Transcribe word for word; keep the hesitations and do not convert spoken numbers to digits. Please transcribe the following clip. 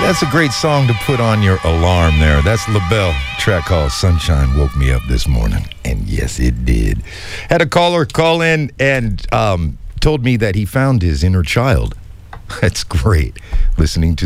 That's a great song to put on your alarm there. That's LaBelle, track called Sunshine Woke Me Up This Morning. And yes, it did. Had a caller call in and um, told me that he found his inner child. That's great, listening to